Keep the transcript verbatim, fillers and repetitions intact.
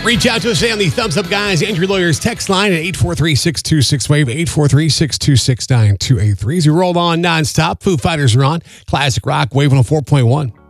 Reach out to us today on the Thumbs Up Guys Injury Lawyers text line at eight four three, six two six, WAVE, eight four three, six two six, nine two eight three. As we roll on nonstop, Foo Fighters are on. Classic rock, Wave one oh four point one.